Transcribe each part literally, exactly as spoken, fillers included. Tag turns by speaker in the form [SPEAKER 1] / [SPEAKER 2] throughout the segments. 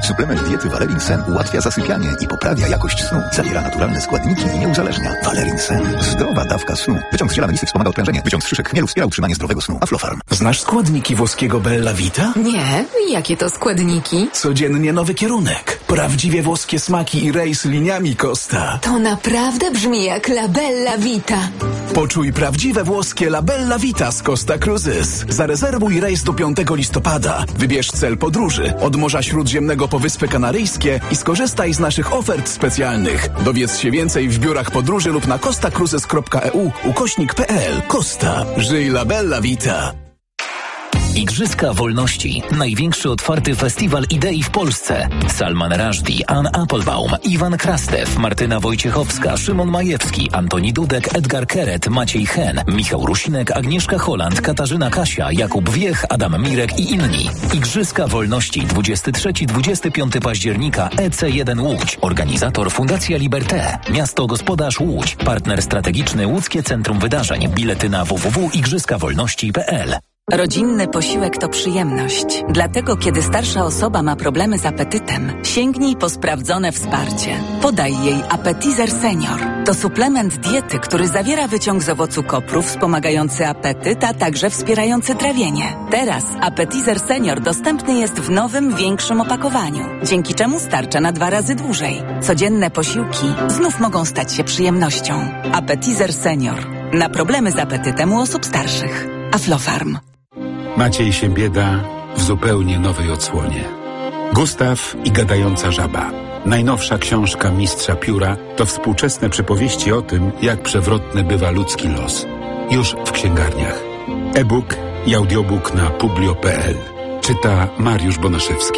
[SPEAKER 1] Suplement diety Valerin Sen ułatwia zasypianie i poprawia jakość snu. Zawiera naturalne składniki i nie uzależnia. Valerin Sen. Zdrowa dawka snu. Wyciąg z ziela melisy wspomaga odprężenie. Wyciąg z szyszek chmielu wspiera utrzymanie zdrowego snu. Aflofarm.
[SPEAKER 2] Znasz składniki włoskiego Bella Vita?
[SPEAKER 3] Nie. Jakie to składniki?
[SPEAKER 2] Codziennie nowy kierunek. Prawdziwie włoskie smaki i rejs liniami Costa.
[SPEAKER 3] To naprawdę brzmi jak La Bella Vita.
[SPEAKER 2] Poczuj prawdziwe włoskie La Bella Vita z Costa Cruises. Zarezerwuj rejs do piątego listopada. Wybierz cel podróży od Morza Śródziemnego po Wyspy Kanaryjskie i skorzystaj z naszych ofert specjalnych. Dowiedz się więcej w biurach podróży lub na costa cruises kropka e u ukośnik kropka p l. Costa. Żyj La Bella Vita.
[SPEAKER 4] Igrzyska Wolności. Największy otwarty festiwal idei w Polsce. Salman Rushdie, Ann Applebaum, Iwan Krastew, Martyna Wojciechowska, Szymon Majewski, Antoni Dudek, Edgar Keret, Maciej Hen, Michał Rusinek, Agnieszka Holland, Katarzyna Kasia, Jakub Wiech, Adam Mirek i inni. Igrzyska Wolności dwudziestego trzeciego do dwudziestego piątego października E C jeden Łódź. Organizator Fundacja Liberté. Miasto Gospodarz Łódź. Partner strategiczny Łódzkie Centrum Wydarzeń. Bilety na w w w kropka igrzyska wolności kropka p l.
[SPEAKER 5] Rodzinny posiłek to przyjemność. Dlatego, kiedy starsza osoba ma problemy z apetytem, sięgnij po sprawdzone wsparcie. Podaj jej Appetizer Senior. To suplement diety, który zawiera wyciąg z owocu kopru wspomagający apetyt, a także wspierający trawienie. Teraz Appetizer Senior dostępny jest w nowym, większym opakowaniu, dzięki czemu starcza na dwa razy dłużej. Codzienne posiłki znów mogą stać się przyjemnością. Appetizer Senior. Na problemy z apetytem u osób starszych. Aflofarm.
[SPEAKER 6] Maciej Siembieda w zupełnie nowej odsłonie. Gustaw i gadająca żaba. Najnowsza książka mistrza pióra to współczesne przypowieści o tym, jak przewrotny bywa ludzki los. Już w księgarniach. E-book i audiobook na publio kropka p l. Czyta Mariusz Bonaszewski.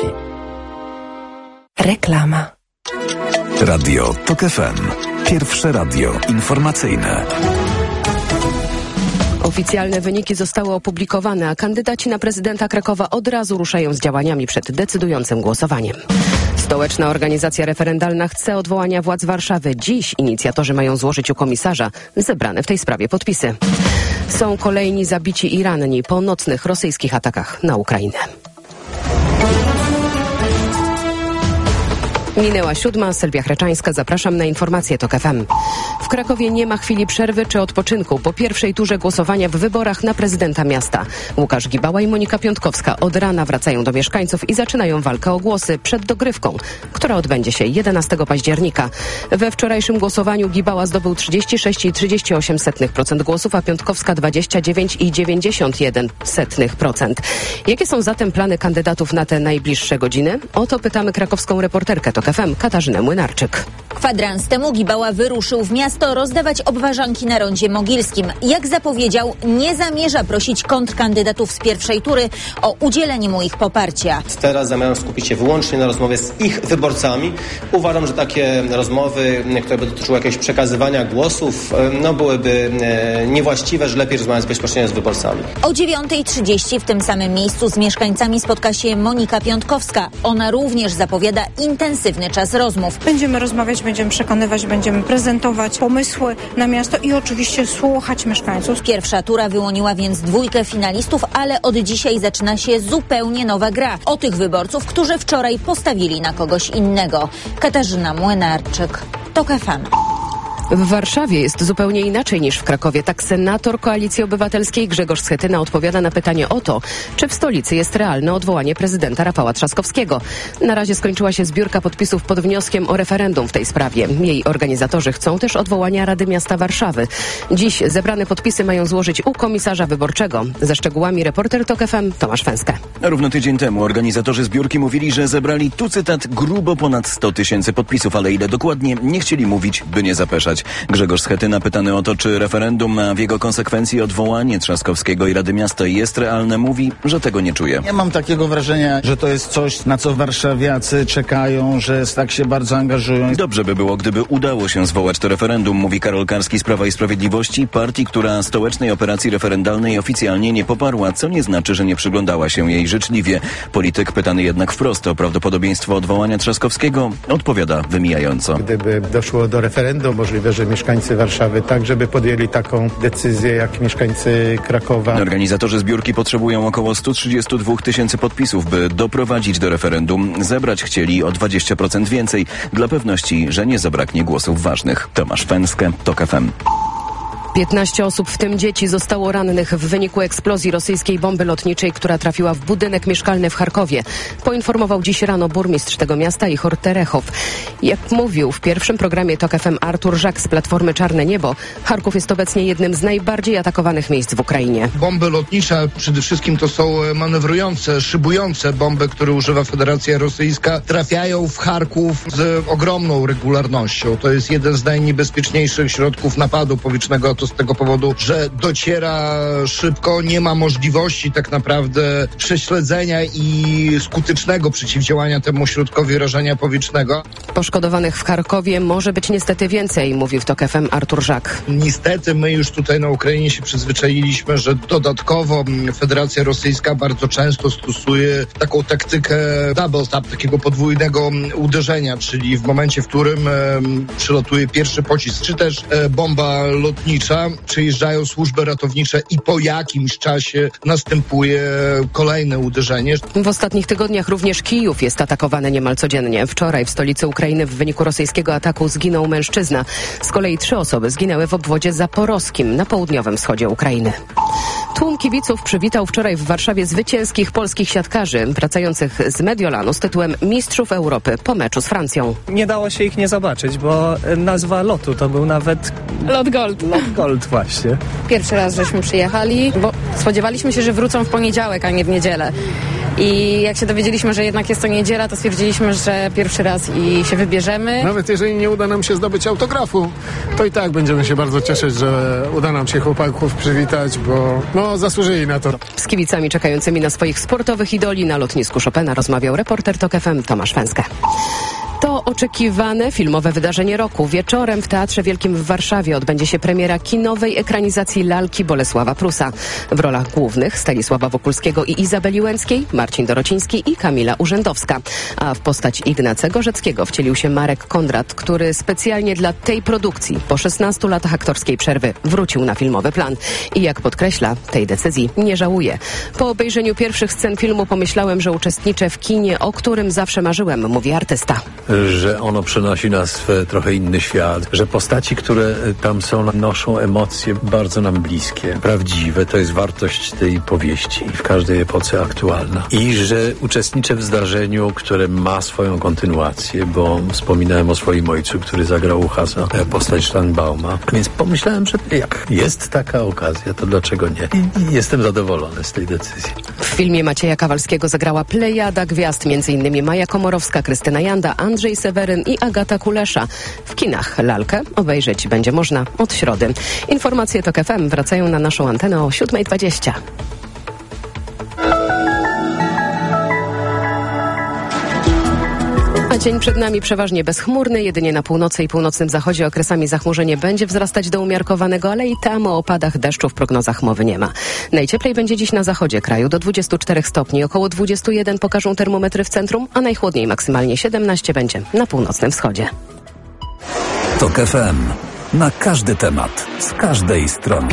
[SPEAKER 5] Reklama.
[SPEAKER 1] Radio Tok F M. Pierwsze radio informacyjne.
[SPEAKER 7] Oficjalne wyniki zostały opublikowane, a kandydaci na prezydenta Krakowa od razu ruszają z działaniami przed decydującym głosowaniem. Stołeczna organizacja referendalna chce odwołania władz Warszawy. Dziś inicjatorzy mają złożyć u komisarza zebrane w tej sprawie podpisy. Są kolejni zabici i ranni po nocnych rosyjskich atakach na Ukrainę. Minęła siódma, Sylwia Chreczańska, zapraszam na informacje Tok F M. W Krakowie nie ma chwili przerwy czy odpoczynku po pierwszej turze głosowania w wyborach na prezydenta miasta. Łukasz Gibała i Monika Piątkowska od rana wracają do mieszkańców i zaczynają walkę o głosy przed dogrywką, która odbędzie się jedenastego października. We wczorajszym głosowaniu Gibała zdobył trzydzieści sześć i trzydzieści osiem procent głosów, a Piątkowska dwadzieścia dziewięć i dziewięćdziesiąt jeden procent. Jakie są zatem plany kandydatów na te najbliższe godziny? O to pytamy krakowską reporterkę Tok F M Katarzynę Młynarczyk.
[SPEAKER 8] Kwadrans temu Gibała wyruszył w miasto rozdawać obwarzanki na rondzie mogilskim. Jak zapowiedział, nie zamierza prosić kontrkandydatów z pierwszej tury o udzielenie mu ich poparcia.
[SPEAKER 9] Teraz zamierzam skupić się wyłącznie na rozmowie z ich wyborcami. Uważam, że takie rozmowy, które by dotyczyły jakiegoś przekazywania głosów, no byłyby niewłaściwe, że lepiej rozmawiać bezpośrednio z wyborcami.
[SPEAKER 8] O dziewiątej trzydzieści w tym samym miejscu z mieszkańcami spotka się Monika Piątkowska. Ona również zapowiada intensywny czas rozmów.
[SPEAKER 10] Będziemy rozmawiać, będziemy przekonywać, będziemy prezentować pomysły na miasto i oczywiście słuchać mieszkańców.
[SPEAKER 8] Pierwsza tura wyłoniła więc dwójkę finalistów, ale od dzisiaj zaczyna się zupełnie nowa gra. O tych wyborców, którzy wczoraj postawili na kogoś innego. Katarzyna Młynarczyk, Tok F M.
[SPEAKER 7] W Warszawie jest zupełnie inaczej niż w Krakowie. Tak senator Koalicji Obywatelskiej Grzegorz Schetyna odpowiada na pytanie o to, czy w stolicy jest realne odwołanie prezydenta Rafała Trzaskowskiego. Na razie skończyła się zbiórka podpisów pod wnioskiem o referendum w tej sprawie. Jej organizatorzy chcą też odwołania Rady Miasta Warszawy. Dziś zebrane podpisy mają złożyć u komisarza wyborczego. Ze szczegółami reporter Tok F M Tomasz Fęskę.
[SPEAKER 11] Równo tydzień temu organizatorzy zbiórki mówili, że zebrali, tu cytat, grubo ponad sto tysięcy podpisów, ale ile dokładnie nie chcieli mówić, by nie zapeszać. Grzegorz Schetyna, pytany o to, czy referendum, a w jego konsekwencji odwołanie Trzaskowskiego i Rady Miasta jest realne, mówi, że tego nie czuje.
[SPEAKER 12] Nie mam takiego wrażenia, że to jest coś, na co warszawiacy czekają, że tak się bardzo angażują.
[SPEAKER 11] Dobrze by było, gdyby udało się zwołać to referendum, mówi Karol Karski z Prawa i Sprawiedliwości, partii, która stołecznej operacji referendalnej oficjalnie nie poparła, co nie znaczy, że nie przyglądała się jej życzliwie. Polityk, pytany jednak wprost o prawdopodobieństwo odwołania Trzaskowskiego, odpowiada wymijająco.
[SPEAKER 13] Gdyby doszło do referendum, możliwe możliwe, że mieszkańcy Warszawy tak, żeby podjęli taką decyzję jak mieszkańcy Krakowa.
[SPEAKER 11] Organizatorzy zbiórki potrzebują około sto trzydzieści dwa tysięcy podpisów, by doprowadzić do referendum. Zebrać chcieli o dwadzieścia procent więcej, dla pewności, że nie zabraknie głosów ważnych. Tomasz Fęskę, TOK F M.
[SPEAKER 7] piętnaście osób, w tym dzieci, zostało rannych w wyniku eksplozji rosyjskiej bomby lotniczej, która trafiła w budynek mieszkalny w Charkowie. Poinformował dziś rano burmistrz tego miasta Ichor Terechow. Jak mówił w pierwszym programie TOK F M Artur Żak z Platformy Czarne Niebo, Charków jest obecnie jednym z najbardziej atakowanych miejsc w Ukrainie.
[SPEAKER 14] Bomby lotnicze przede wszystkim to są manewrujące, szybujące bomby, które używa Federacja Rosyjska, trafiają w Charków z ogromną regularnością. To jest jeden z najniebezpieczniejszych środków napadu powietrznego. To z tego powodu, że dociera szybko, nie ma możliwości tak naprawdę prześledzenia i skutecznego przeciwdziałania temu środkowi rażenia powietrznego.
[SPEAKER 7] Poszkodowanych w Charkowie może być niestety więcej, mówił w TOK F M Artur Żak.
[SPEAKER 14] Niestety my już tutaj na Ukrainie się przyzwyczailiśmy, że dodatkowo Federacja Rosyjska bardzo często stosuje taką taktykę double tap, takiego podwójnego uderzenia, czyli w momencie, w którym e, przylatuje pierwszy pocisk, czy też e, bomba lotnicza, przyjeżdżają służby ratownicze i po jakimś czasie następuje kolejne uderzenie.
[SPEAKER 7] W ostatnich tygodniach również Kijów jest atakowany niemal codziennie. Wczoraj w stolicy Ukrainy w wyniku rosyjskiego ataku zginął mężczyzna. Z kolei trzy osoby zginęły w obwodzie zaporowskim na południowym wschodzie Ukrainy. Tłum kibiców przywitał wczoraj w Warszawie zwycięskich polskich siatkarzy wracających z Mediolanu z tytułem Mistrzów Europy po meczu z Francją.
[SPEAKER 15] Nie dało się ich nie zobaczyć, bo nazwa lotu to był nawet...
[SPEAKER 16] Lot Gold.
[SPEAKER 15] Lot Gold właśnie.
[SPEAKER 16] Pierwszy raz żeśmy przyjechali, bo spodziewaliśmy się, że wrócą w poniedziałek, a nie w niedzielę. I jak się dowiedzieliśmy, że jednak jest to niedziela, to stwierdziliśmy, że pierwszy raz i się wybierzemy.
[SPEAKER 17] Nawet jeżeli nie uda nam się zdobyć autografu, to i tak będziemy się bardzo cieszyć, że uda nam się chłopaków przywitać, bo no, zasłużyli na to.
[SPEAKER 7] Z kibicami czekającymi na swoich sportowych idoli na lotnisku Chopina rozmawiał reporter TOK F M Tomasz Fęskę. To oczekiwane filmowe wydarzenie roku. Wieczorem w Teatrze Wielkim w Warszawie odbędzie się premiera kinowej ekranizacji lalki Bolesława Prusa. W rolach głównych Stanisława Wokulskiego i Izabeli Łęckiej, Marcin Dorociński i Kamila Urzędowska. A w postać Ignacego Rzeckiego wcielił się Marek Kondrat, który specjalnie dla tej produkcji po szesnastu latach aktorskiej przerwy wrócił na filmowy plan. I jak podkreśla, tej decyzji nie żałuje. Po obejrzeniu pierwszych scen filmu pomyślałem, że uczestniczę w kinie, o którym zawsze marzyłem, mówi artysta.
[SPEAKER 18] Że ono przenosi nas w trochę inny świat, że postaci, które tam są, noszą emocje bardzo nam bliskie, prawdziwe. To jest wartość tej powieści w każdej epoce aktualna. I że uczestniczę w zdarzeniu, które ma swoją kontynuację, bo wspominałem o swoim ojcu, który zagrał u Hasa postać Szlangbauma. Więc pomyślałem, że jak jest taka okazja, to dlaczego nie? I jestem zadowolony z tej decyzji.
[SPEAKER 7] W filmie Macieja Kawalskiego zagrała plejada gwiazd, między innymi Maja Komorowska, Krystyna Janda, Andrzej Seweryn i Agata Kulesza. W kinach lalkę obejrzeć będzie można od środy. Informacje TOK F M wracają na naszą antenę o siódma dwadzieścia. A dzień przed nami przeważnie bezchmurny, jedynie na północy i północnym zachodzie okresami zachmurzenie będzie wzrastać do umiarkowanego, ale i tam o opadach deszczu w prognozach mowy nie ma. Najcieplej będzie dziś na zachodzie kraju do dwudziestu czterech stopni, około dwudziestu jeden pokażą termometry w centrum, a najchłodniej maksymalnie siedemnaście będzie na północnym wschodzie.
[SPEAKER 19] TOK F M. Na każdy temat, z każdej strony.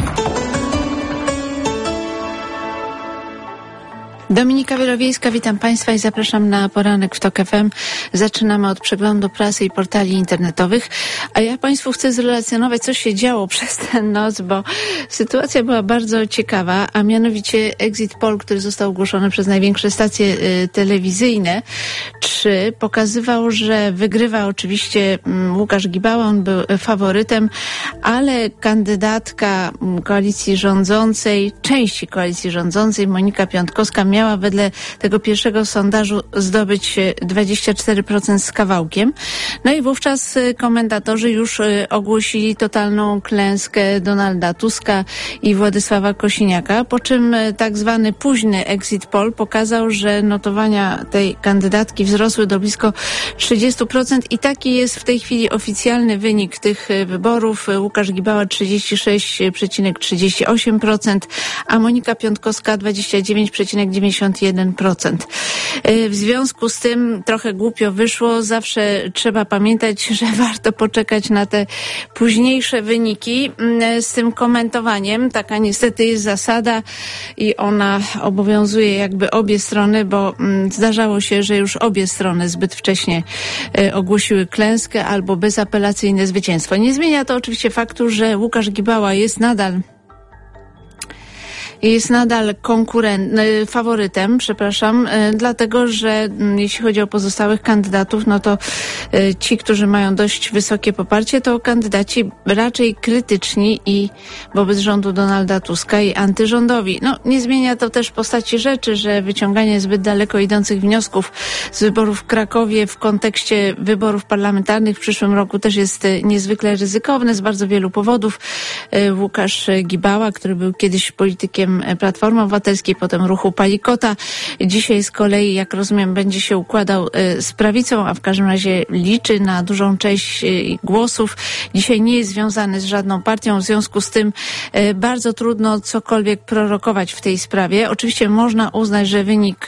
[SPEAKER 20] Dominika Wielowiejska, witam Państwa i zapraszam na poranek w TOK F M. Zaczynamy od przeglądu prasy i portali internetowych, a ja Państwu chcę zrelacjonować, co się działo przez tę noc, bo sytuacja była bardzo ciekawa, a mianowicie exit poll, który został ogłoszony przez największe stacje y, telewizyjne, trzy, pokazywał, że wygrywa oczywiście um, Łukasz Gibała, on był faworytem, ale kandydatka koalicji rządzącej, części koalicji rządzącej, Monika Piątkowska, miała wedle tego pierwszego sondażu zdobyć dwadzieścia cztery procent z kawałkiem. No i wówczas komentatorzy już ogłosili totalną klęskę Donalda Tuska i Władysława Kosiniaka, po czym tak zwany późny exit poll pokazał, że notowania tej kandydatki wzrosły do blisko trzydziestu procent i taki jest w tej chwili oficjalny wynik tych wyborów. Łukasz Gibała trzydzieści sześć przecinek trzydzieści osiem procent, a Monika Piątkowska dwadzieścia dziewięć przecinek dziewięćdziesiąt pięćdziesiąt jeden procent. W związku z tym trochę głupio wyszło. Zawsze trzeba pamiętać, że warto poczekać na te późniejsze wyniki z tym komentowaniem. Taka niestety jest zasada i ona obowiązuje jakby obie strony, bo zdarzało się, że już obie strony zbyt wcześnie ogłosiły klęskę albo bezapelacyjne zwycięstwo. Nie zmienia to oczywiście faktu, że Łukasz Gibała jest nadal jest nadal konkurent, faworytem, przepraszam, dlatego, że jeśli chodzi o pozostałych kandydatów, no to ci, którzy mają dość wysokie poparcie, to kandydaci raczej krytyczni i wobec rządu Donalda Tuska i antyrządowi. No, nie zmienia to też postaci rzeczy, że wyciąganie zbyt daleko idących wniosków z wyborów w Krakowie w kontekście wyborów parlamentarnych w przyszłym roku też jest niezwykle ryzykowne z bardzo wielu powodów. Łukasz Gibała, który był kiedyś politykiem Platformy Obywatelskiej, potem ruchu Palikota. Dzisiaj z kolei, jak rozumiem, będzie się układał z prawicą, a w każdym razie liczy na dużą część głosów. Dzisiaj nie jest związany z żadną partią, w związku z tym bardzo trudno cokolwiek prorokować w tej sprawie. Oczywiście można uznać, że wynik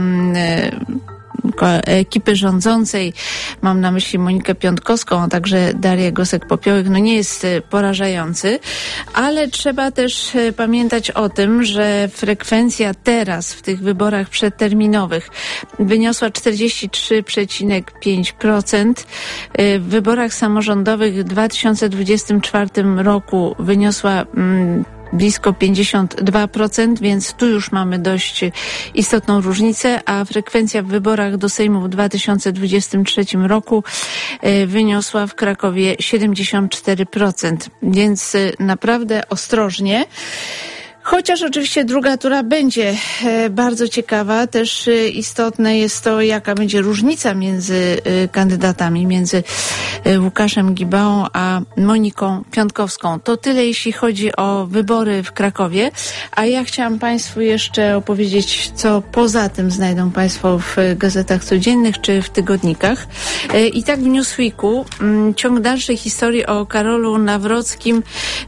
[SPEAKER 20] ekipy rządzącej, mam na myśli Monikę Piątkowską, a także Darię Gosek-Popiołek, no nie jest porażający, ale trzeba też pamiętać o tym, że frekwencja teraz w tych wyborach przedterminowych wyniosła czterdzieści trzy przecinek pięć procent. W wyborach samorządowych w dwa tysiące dwudziestym czwartym roku wyniosła mm, blisko pięćdziesiąt dwa procent, więc tu już mamy dość istotną różnicę, a frekwencja w wyborach do Sejmu w dwa tysiące dwudziestym trzecim roku wyniosła w Krakowie siedemdziesiąt cztery procent, więc naprawdę ostrożnie. Chociaż oczywiście druga tura będzie bardzo ciekawa. Też istotne jest to, jaka będzie różnica między kandydatami, między Łukaszem Gibałą a Moniką Piątkowską. To tyle, jeśli chodzi o wybory w Krakowie. A ja chciałam Państwu jeszcze opowiedzieć, co poza tym znajdą Państwo w gazetach codziennych czy w tygodnikach. I tak w Newsweeku ciąg dalszej historii o Karolu Nawrockim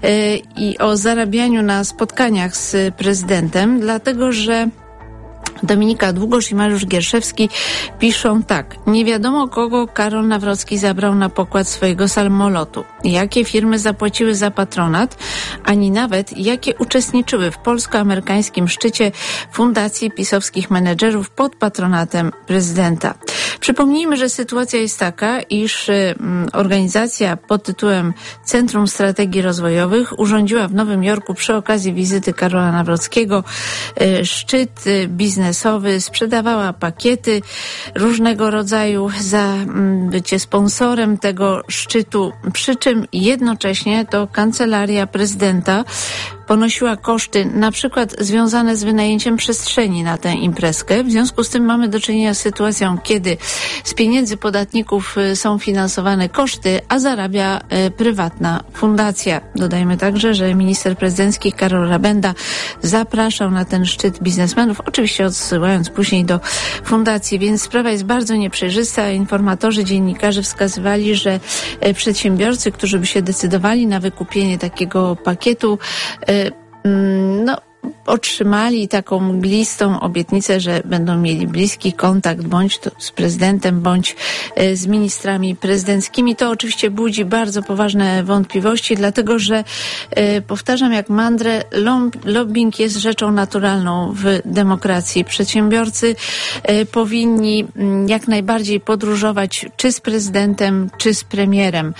[SPEAKER 20] i o zarabianiu na spotkaniach z prezydentem, dlatego że Dominika Długosz i Mariusz Gierszewski piszą tak. Nie wiadomo, kogo Karol Nawrocki zabrał na pokład swojego samolotu, jakie firmy zapłaciły za patronat, ani nawet jakie uczestniczyły w polsko-amerykańskim szczycie Fundacji Pisowskich Menedżerów pod patronatem prezydenta. Przypomnijmy, że sytuacja jest taka, iż mm, organizacja pod tytułem Centrum Strategii Rozwojowych urządziła w Nowym Jorku przy okazji wizyty Karola Nawrockiego y, szczyt y, biznesowy, sprzedawała pakiety różnego rodzaju za mm, bycie sponsorem tego szczytu, przy czym jednocześnie to Kancelaria Prezydenta ponosiła koszty na przykład związane z wynajęciem przestrzeni na tę imprezkę. W związku z tym mamy do czynienia z sytuacją, kiedy z pieniędzy podatników są finansowane koszty, a zarabia y, prywatna fundacja. Dodajmy także, że minister prezydencki Karol Rabenda zapraszał na ten szczyt biznesmenów, oczywiście odsyłając później do fundacji, więc sprawa jest bardzo nieprzejrzysta. Informatorzy, dziennikarze wskazywali, że y, przedsiębiorcy, którzy by się decydowali na wykupienie takiego pakietu, y, no, otrzymali taką mglistą obietnicę, że będą mieli bliski kontakt bądź to z prezydentem, bądź z ministrami prezydenckimi. To oczywiście budzi bardzo poważne wątpliwości, dlatego że powtarzam jak mantrę, lobbying jest rzeczą naturalną w demokracji. Przedsiębiorcy powinni jak najbardziej podróżować czy z prezydentem, czy z premierem.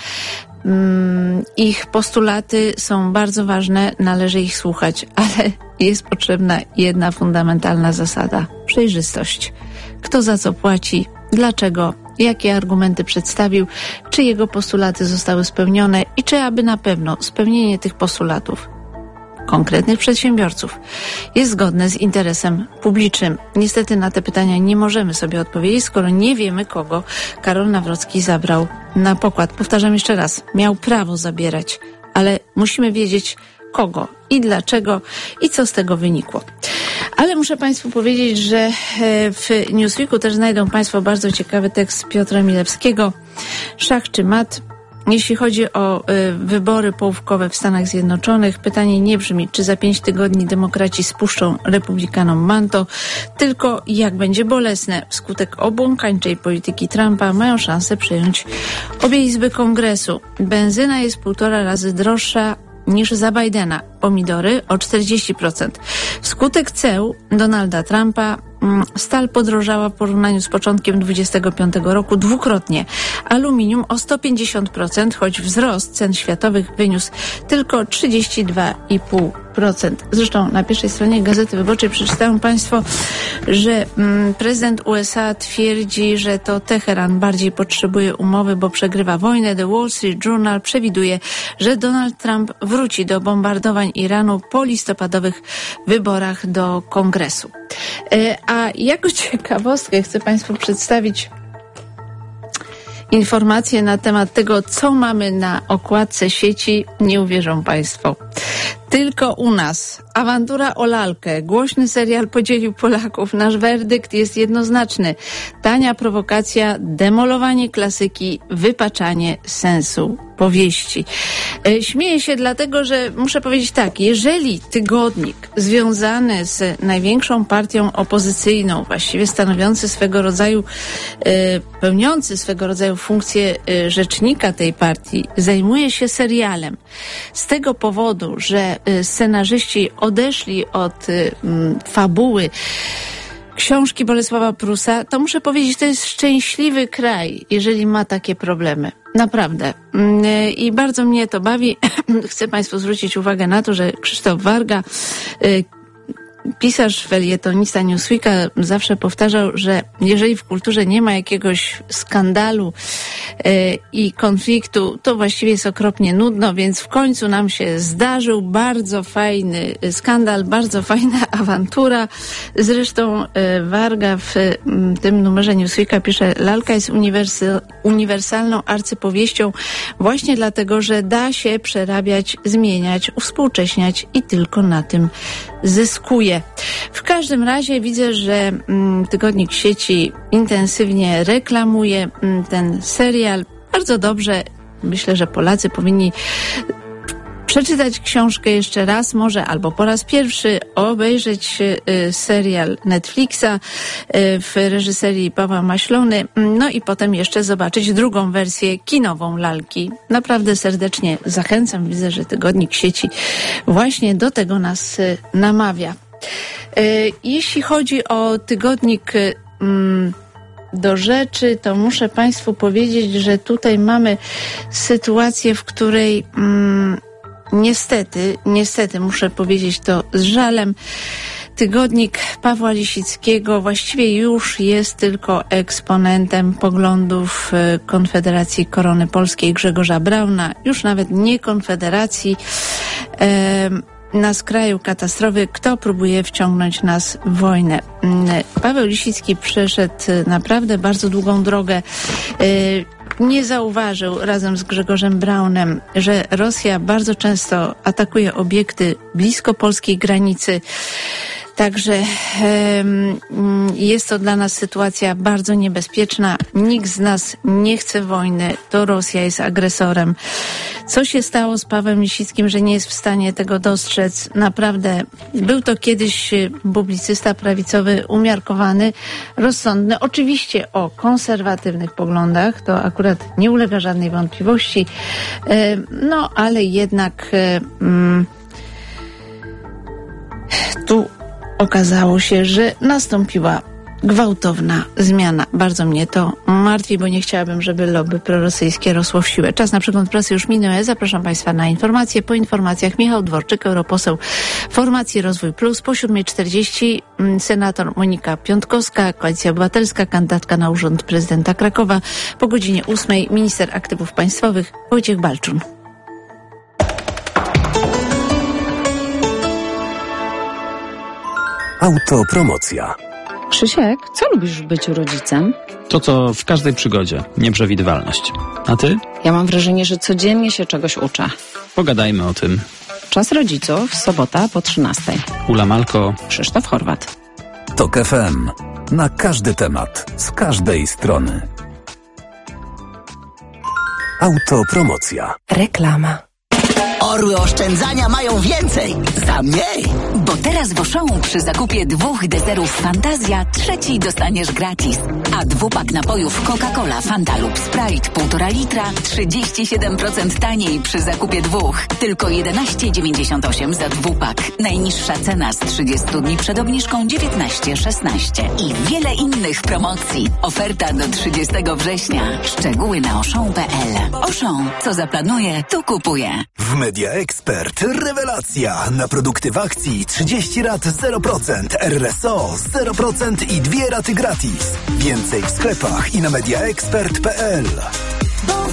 [SPEAKER 20] Ich postulaty są bardzo ważne, należy ich słuchać, ale jest potrzebna jedna fundamentalna zasada. Przejrzystość. Kto za co płaci, dlaczego, jakie argumenty przedstawił, czy jego postulaty zostały spełnione i czy aby na pewno spełnienie tych postulatów konkretnych przedsiębiorców jest zgodne z interesem publicznym. Niestety na te pytania nie możemy sobie odpowiedzieć, skoro nie wiemy, kogo Karol Nawrocki zabrał na pokład. Powtarzam jeszcze raz, miał prawo zabierać, ale musimy wiedzieć, kogo i dlaczego i co z tego wynikło. Ale muszę Państwu powiedzieć, że w Newsweeku też znajdą Państwo bardzo ciekawy tekst Piotra Milewskiego. Szach czy mat? Jeśli chodzi o y, wybory połówkowe w Stanach Zjednoczonych, pytanie nie brzmi, czy za pięć tygodni demokraci spuszczą republikanom manto, tylko jak będzie bolesne. Wskutek obłąkańczej polityki Trumpa mają szansę przejąć obie izby Kongresu. Benzyna jest półtora razy droższa niż za Bidena. Pomidory o czterdzieści procent. Wskutek ceł Donalda Trumpa stal podrożała w porównaniu z początkiem dwudziestego piątego roku dwukrotnie. Aluminium o sto pięćdziesiąt procent, choć wzrost cen światowych wyniósł tylko trzydzieści dwa i pół procent. Zresztą na pierwszej stronie Gazety Wyborczej przeczytałem Państwo, że mm, prezydent U S A twierdzi, że to Teheran bardziej potrzebuje umowy, bo przegrywa wojnę. The Wall Street Journal przewiduje, że Donald Trump wróci do bombardowań Iranu po listopadowych wyborach do Kongresu. E, a jako ciekawostkę chcę Państwu przedstawić informacje na temat tego, co mamy na okładce sieci. Nie uwierzą Państwo. Tylko u nas. Awantura o lalkę. Głośny serial podzielił Polaków. Nasz werdykt jest jednoznaczny. Tania prowokacja, demolowanie klasyki, wypaczanie sensu powieści. E, śmieję się dlatego, że muszę powiedzieć tak, jeżeli tygodnik związany z największą partią opozycyjną, właściwie stanowiący swego rodzaju, e, pełniący swego rodzaju funkcję e, rzecznika tej partii, zajmuje się serialem z tego powodu, że e, scenarzyści odeszli od e, m, fabuły książki Bolesława Prusa, to muszę powiedzieć, to jest szczęśliwy kraj, jeżeli ma takie problemy. Naprawdę. I bardzo mnie to bawi. Chcę Państwu zwrócić uwagę na to, że Krzysztof Warga, pisarz, felietonista Newsweeka, zawsze powtarzał, że jeżeli w kulturze nie ma jakiegoś skandalu e, i konfliktu, to właściwie jest okropnie nudno, więc w końcu nam się zdarzył bardzo fajny skandal, bardzo fajna awantura. Zresztą e, Warga w m, tym numerze Newsweeka pisze, lalka jest uniwersal, uniwersalną arcypowieścią właśnie dlatego, że da się przerabiać, zmieniać, uwspółcześniać i tylko na tym zyskuje. W każdym razie widzę, że mm, tygodnik sieci intensywnie reklamuje mm, ten serial. Bardzo dobrze. Myślę, że Polacy powinni przeczytać książkę jeszcze raz, może albo po raz pierwszy, obejrzeć y, serial Netflixa y, w reżyserii Pawła Maślony, no i potem jeszcze zobaczyć drugą wersję kinową lalki. Naprawdę serdecznie zachęcam. Widzę, że tygodnik sieci właśnie do tego nas y, namawia. Y, jeśli chodzi o tygodnik y, do rzeczy, to muszę Państwu powiedzieć, że tutaj mamy sytuację, w której mm, Niestety, niestety muszę powiedzieć to z żalem, tygodnik Pawła Lisickiego właściwie już jest tylko eksponentem poglądów Konfederacji Korony Polskiej Grzegorza Brauna, już nawet nie Konfederacji. E, na skraju katastrofy, kto próbuje wciągnąć nas w wojnę. Paweł Lisicki przeszedł naprawdę bardzo długą drogę. E, Nie zauważył razem z Grzegorzem Braunem, że Rosja bardzo często atakuje obiekty blisko polskiej granicy. Także um, jest to dla nas sytuacja bardzo niebezpieczna. Nikt z nas nie chce wojny. To Rosja jest agresorem. Co się stało z Pawłem Lisickim, że nie jest w stanie tego dostrzec? Naprawdę był to kiedyś publicysta prawicowy, umiarkowany, rozsądny. Oczywiście o konserwatywnych poglądach. To akurat nie ulega żadnej wątpliwości. No, ale jednak um, tu okazało się, że nastąpiła gwałtowna zmiana. Bardzo mnie to martwi, bo nie chciałabym, żeby lobby prorosyjskie rosło w siłę. Czas na przegląd prasy już minął. Zapraszam Państwa na informacje. Po informacjach Michał Dworczyk, europoseł formacji Rozwój Plus. Po siódmej czterdzieści senator Monika Piątkowska, Koalicja Obywatelska, kandydatka na urząd prezydenta Krakowa. Po godzinie ósmej minister aktywów państwowych Wojciech Balczun.
[SPEAKER 21] Autopromocja.
[SPEAKER 22] Krzysiek, co lubisz w byciu rodzicem?
[SPEAKER 23] To, co w każdej przygodzie. Nieprzewidywalność. A ty?
[SPEAKER 22] Ja mam wrażenie, że codziennie się czegoś uczę.
[SPEAKER 23] Pogadajmy o tym.
[SPEAKER 22] Czas rodziców, sobota po trzynastej.
[SPEAKER 23] Ula Malko.
[SPEAKER 22] Krzysztof Horwat.
[SPEAKER 19] Tok F M. Na każdy temat. Z każdej strony.
[SPEAKER 2] Autopromocja.
[SPEAKER 5] Reklama.
[SPEAKER 3] Orły oszczędzania mają więcej za mniej.
[SPEAKER 5] Bo teraz w Auchan przy zakupie dwóch deserów Fantazja trzeci dostaniesz gratis. A dwupak napojów Coca-Cola, Fanta lub Sprite półtora litra trzydzieści siedem procent taniej przy zakupie dwóch. Tylko jedenaście dziewięćdziesiąt osiem za dwupak. Najniższa cena z trzydziestu dni przed obniżką dziewiętnaście szesnaście. I wiele innych promocji. Oferta do trzydziestego września. Szczegóły na auchan kropka p l. Auchan, co zaplanuje, to kupuje.
[SPEAKER 2] W Media Expert rewelacja. Na produkty w akcji trzydzieści rat zero procent, R S O zero procent i dwie raty gratis. Więcej w sklepach i na media expert kropka p l.